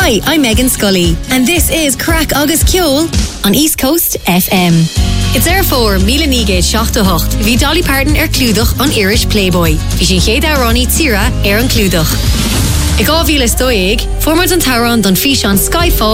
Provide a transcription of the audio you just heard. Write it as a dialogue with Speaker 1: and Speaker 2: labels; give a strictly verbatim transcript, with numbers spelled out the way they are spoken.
Speaker 1: Hi, I'm Megan Scully, and this is Crack Agus Ceol on East Coast F M. It's therefore Mila Nigate Shachta Hocht, vi Dolly Parton er Cludach on Irish Playboy. Vi sin Cheda Ronnie Tira er an Cludach. Ik ga vile stoig, format an Taron don fish on Skyfall.